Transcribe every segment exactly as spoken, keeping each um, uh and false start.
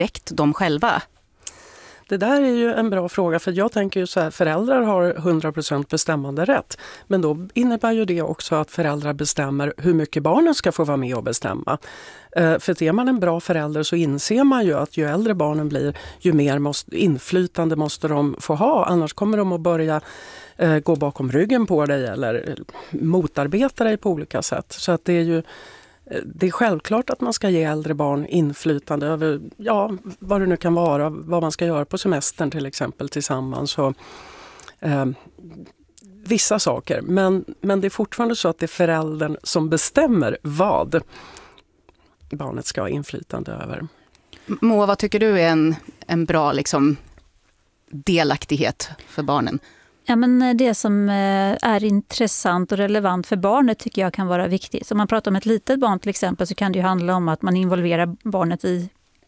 direkt de själva? Det där är ju en bra fråga, för jag tänker ju så här, föräldrar har hundra procent bestämmande rätt. Men då innebär ju det också att föräldrar bestämmer hur mycket barnen ska få vara med och bestämma. Eh, för är man en bra förälder så inser man ju att ju äldre barnen blir, ju mer måste, inflytande måste de få ha. Annars kommer de att börja eh, gå bakom ryggen på dig eller motarbeta dig på olika sätt. Så att det är ju Det är självklart att man ska ge äldre barn inflytande över ja, vad det nu kan vara, vad man ska göra på semestern till exempel tillsammans och eh, vissa saker. Men, men det är fortfarande så att det är föräldern som bestämmer vad barnet ska ha inflytande över. Moa, vad tycker du är en, en bra liksom, delaktighet för barnen? Ja, men det som är intressant och relevant för barnet tycker jag kan vara viktigt. Så om man pratar om ett litet barn till exempel så kan det ju handla om att man involverar barnet i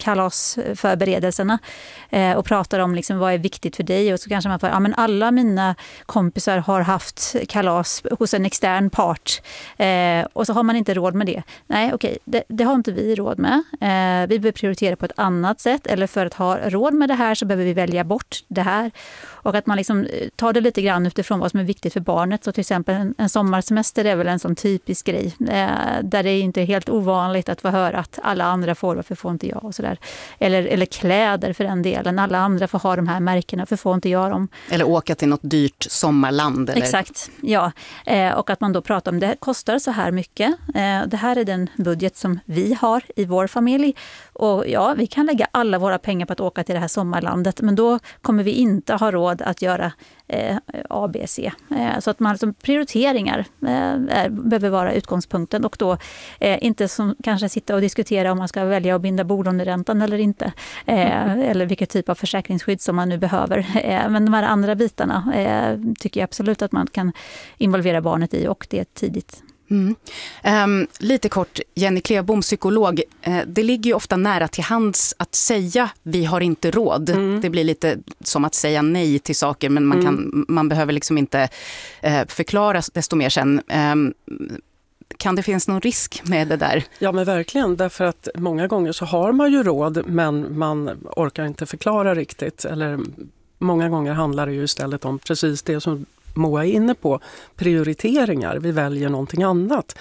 kalasförberedelserna eh, och pratar om liksom vad är viktigt för dig, och så kanske man får, ja men alla mina kompisar har haft kalas hos en extern part eh, och så har man inte råd med det. Nej okej, det, det har inte vi råd med. Eh, vi behöver prioritera på ett annat sätt, eller för att ha råd med det här så behöver vi välja bort det här. Och att man liksom tar det lite grann utifrån vad som är viktigt för barnet. Så till exempel en, en sommarsemester är väl en sån typisk grej eh, där det är inte helt ovanligt att få höra att alla andra får, varför får inte jag och sådär. Eller, eller kläder för den delen. Alla andra får ha de här märkena, för får inte jag dem. Eller åka till något dyrt sommarland. Eller? Exakt, ja. Eh, och att man då pratar om det kostar så här mycket. Eh, det här är den budget som vi har i vår familj. Och ja, vi kan lägga alla våra pengar på att åka till det här sommarlandet. Men då kommer vi inte ha råd att göra eh, A, B, C. Eh, så att man liksom, prioriteringar eh, är, behöver vara utgångspunkten. Och då eh, inte som kanske sitta och diskutera om man ska välja att binda bolåneräntan eller inte. Eh, eller vilken typ av försäkringsskydd som man nu behöver. Eh, men de här andra bitarna eh, tycker jag absolut att man kan involvera barnet i, och det är tidigt. Mm. Um, lite kort, Jenny Klevbom, psykolog. Uh, det ligger ju ofta nära till hands att säga vi har inte råd. Mm. Det blir lite som att säga nej till saker, men man, kan, mm. man behöver liksom inte uh, förklara desto mer sen. Um, kan det finnas någon risk med det där? Ja men verkligen, därför att många gånger så har man ju råd men man orkar inte förklara riktigt. Eller många gånger handlar det ju istället om precis det som Moa är inne på, prioriteringar. Vi väljer någonting annat.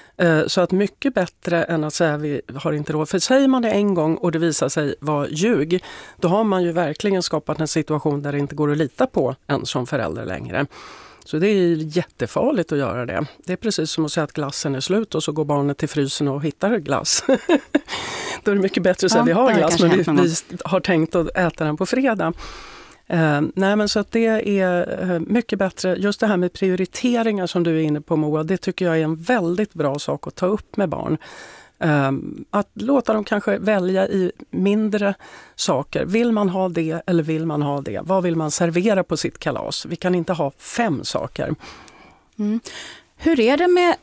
Så att mycket bättre än att säga vi har inte råd. För säger man det en gång och det visar sig vara ljug, då har man ju verkligen skapat en situation där det inte går att lita på en som förälder längre. Så det är jättefarligt att göra det. Det är precis som att säga att glassen är slut och så går barnet till frysen och hittar glass. Då är det mycket bättre att säga att ja, vi har glass, men vi, vi har tänkt att äta den på fredag. Uh, nej men så att det är uh, mycket bättre, just det här med prioriteringar som du är inne på Moa, det tycker jag är en väldigt bra sak att ta upp med barn. Uh, att låta dem kanske välja i mindre saker. Vill man ha det eller vill man ha det? Vad vill man servera på sitt kalas? Vi kan inte ha fem saker. Mm. Hur är det med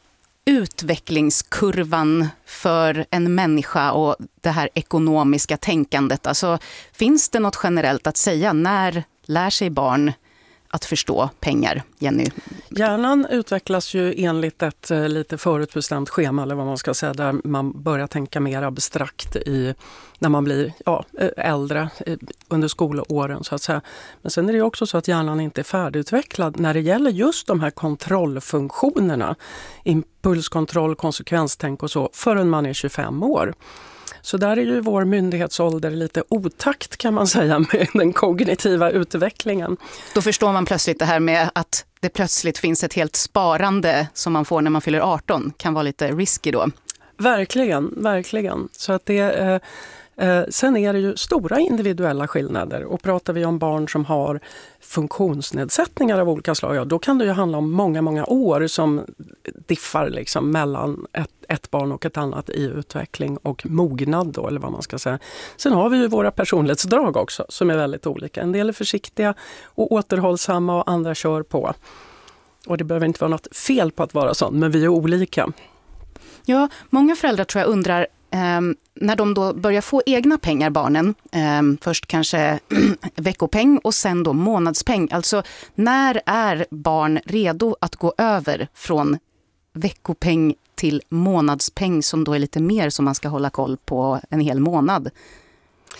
utvecklingskurvan för en människa och det här ekonomiska tänkandet? Alltså, finns det något generellt att säga? När lär sig barn att förstå pengar, Jenny? Hjärnan utvecklas ju enligt ett eh, lite förutbestämt schema, eller vad man ska säga, där man börjar tänka mer abstrakt i, när man blir ja, äldre eh, under skolåren så att säga. Men sen är det ju också så att hjärnan inte är färdigutvecklad när det gäller just de här kontrollfunktionerna, impulskontroll, konsekvenstänk och så, förrän man är tjugofem år. Så där är ju vår myndighetsålder lite otakt kan man säga med den kognitiva utvecklingen. Då förstår man plötsligt det här med att det plötsligt finns ett helt sparande som man får när man fyller arton. Kan vara lite risky då. Verkligen, verkligen. Så att det, eh, eh, sen är det ju stora individuella skillnader. Och pratar vi om barn som har funktionsnedsättningar av olika slag, ja, då kan det ju handla om många, många år som diffar liksom mellan ett, ett barn och ett annat i utveckling och mognad då, eller vad man ska säga. Sen har vi ju våra personlighetsdrag också som är väldigt olika. En del är försiktiga och återhållsamma och andra kör på. Och det behöver inte vara något fel på att vara sån, men vi är olika. Ja, många föräldrar tror jag undrar eh, när de då börjar få egna pengar, barnen, eh, först kanske veckopeng och sen då månadspeng. Alltså när är barn redo att gå över från veckopeng till månadspeng som då är lite mer som man ska hålla koll på en hel månad?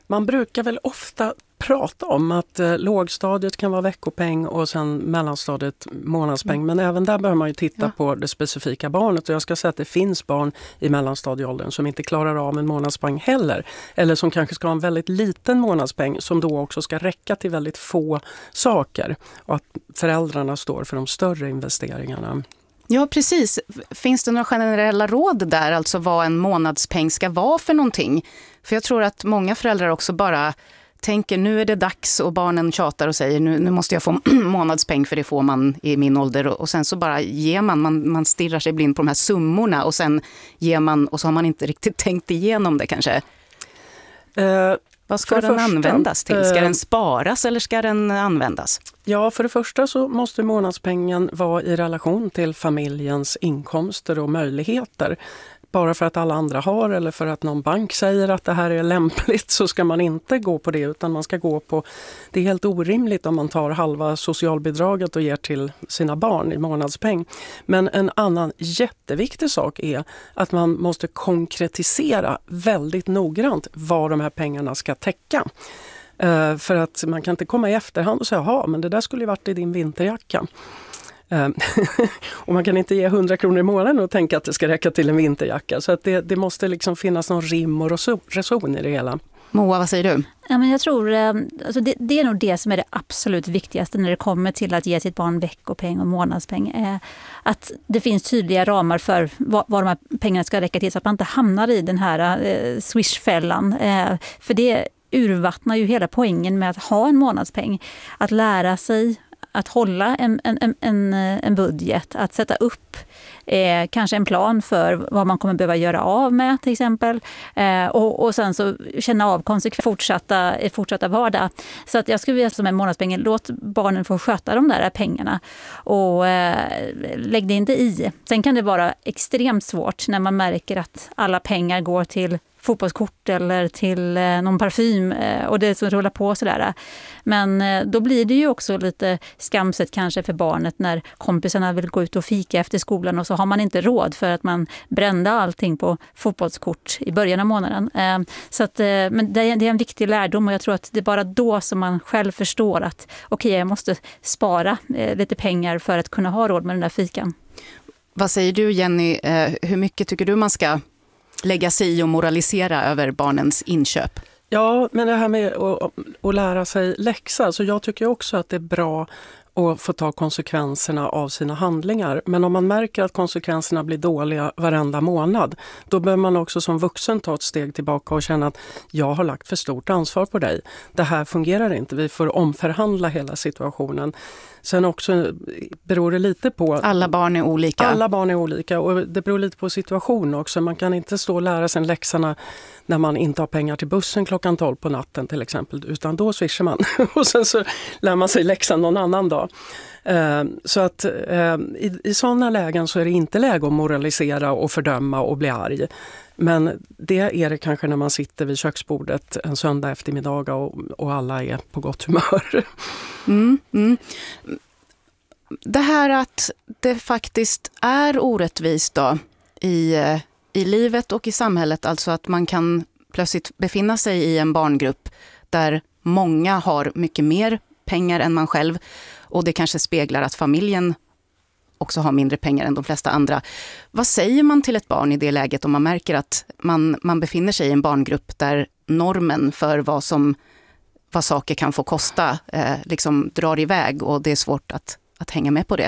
Man brukar väl ofta prata om att eh, lågstadiet kan vara veckopeng och sen mellanstadiet månadspeng. Mm. Men även där behöver man ju titta ja. på det specifika barnet. Och jag ska säga att det finns barn i mellanstadieåldern som inte klarar av en månadspeng heller. Eller som kanske ska ha en väldigt liten månadspeng som då också ska räcka till väldigt få saker. Och att föräldrarna står för de större investeringarna. Ja, precis. Finns det några generella råd där, alltså vad en månadspeng ska vara för någonting? För jag tror att många föräldrar också bara tänker nu är det dags och barnen tjatar och säger nu, nu måste jag få månadspeng för det får man i min ålder. Och, och sen så bara ger man, man, man stirrar sig blind på de här summorna och sen ger man och så har man inte riktigt tänkt igenom det kanske. Uh, Vad ska den första, användas till? Ska uh, den sparas eller ska den användas? Ja, för det första så måste månadspengen vara i relation till familjens inkomster och möjligheter. Bara för att alla andra har eller för att någon bank säger att det här är lämpligt så ska man inte gå på det utan man ska gå på, det är helt orimligt om man tar halva socialbidraget och ger till sina barn i månadspeng. Men en annan jätteviktig sak är att man måste konkretisera väldigt noggrant vad de här pengarna ska täcka. Uh, för att man kan inte komma i efterhand och säga, ja men det där skulle ju varit i din vinterjacka. Och man kan inte ge hundra kronor i månaden och tänka att det ska räcka till en vinterjacka. Så att det, det måste liksom finnas någon rim och reson i det hela. Moa, vad säger du? Ja, men jag tror alltså det, det är nog det som är det absolut viktigaste när det kommer till att ge sitt barn veckopeng och månadspeng. Eh, att det finns tydliga ramar för vad, vad de här pengarna ska räcka till så att man inte hamnar i den här eh, swishfällan. Eh, för det urvattnar ju hela poängen med att ha en månadspeng. Att lära sig att hålla en, en, en, en budget, att sätta upp eh, kanske en plan för vad man kommer behöva göra av med till exempel. Eh, och, och sen så känna av konsekvens fortsatta, fortsatta vardag. Så att jag skulle vilja som en månadspengen, låt barnen få sköta de där pengarna och eh, lägg det inte i. Sen kan det vara extremt svårt när man märker att alla pengar går till fotbollskort eller till eh, någon parfym eh, och det som rullar på sådär. Men eh, då blir det ju också lite skamset kanske för barnet när kompisarna vill gå ut och fika efter skolan och så har man inte råd för att man brände allting på fotbollskort i början av månaden. Eh, så att, eh, men det är, det är en viktig lärdom och jag tror att det är bara då som man själv förstår att okej, okay, jag måste spara eh, lite pengar för att kunna ha råd med den där fikan. Vad säger du Jenny, eh, hur mycket tycker du man ska lägga sig i och moralisera över barnens inköp? Ja, men det här med att, att lära sig läxa, så jag tycker också att det är bra att få ta konsekvenserna av sina handlingar. Men om man märker att konsekvenserna blir dåliga varenda månad, då behöver man också som vuxen ta ett steg tillbaka och känna att jag har lagt för stort ansvar på dig. Det här fungerar inte, vi får omförhandla hela situationen. Sen också beror det lite på... Alla barn är olika. Alla barn är olika och det beror lite på situation också. Man kan inte stå och lära sig läxorna när man inte har pengar till bussen klockan tolv på natten till exempel. Utan då swishar man och sen så lär man sig läxan någon annan dag. Så att i, i sådana lägen så är det inte läge att moralisera och fördöma och bli arg. Men det är det kanske när man sitter vid köksbordet en söndag eftermiddag och, och alla är på gott humör. Mm, mm. Det här att det faktiskt är orättvist då i, i livet och i samhället, alltså att man kan plötsligt befinna sig i en barngrupp där många har mycket mer pengar än man själv och det kanske speglar att familjen också har mindre pengar än de flesta andra. Vad säger man till ett barn i det läget om man märker att man, man befinner sig i en barngrupp där normen för vad, som, vad saker kan få kosta eh, liksom drar iväg och det är svårt att, att hänga med på det?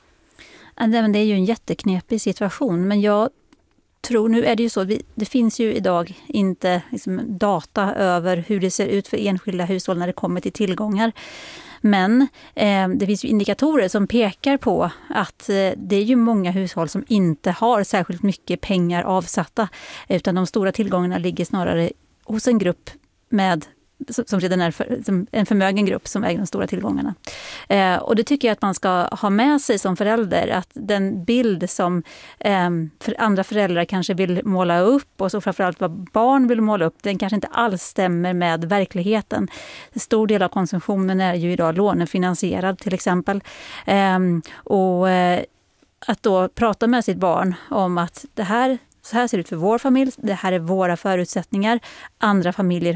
Det är ju en jätteknepig situation, men jag tror, nu är det ju så, vi, det finns ju idag inte liksom, data över hur det ser ut för enskilda hushåll när det kommer till tillgångar. Men eh, det finns ju indikatorer som pekar på att eh, det är ju många hushåll som inte har särskilt mycket pengar avsatta, utan de stora tillgångarna ligger snarare hos en grupp med som redan är för, som en förmögen grupp som äger de stora tillgångarna. Eh, och det tycker jag att man ska ha med sig som förälder, att den bild som eh, för andra föräldrar kanske vill måla upp och så framförallt vad barn vill måla upp, den kanske inte alls stämmer med verkligheten. En stor del av konsumtionen är ju idag lånefinansierad till exempel. Eh, och eh, att då prata med sitt barn om att det här, så här ser det ut för vår familj, det här är våra förutsättningar, andra familjer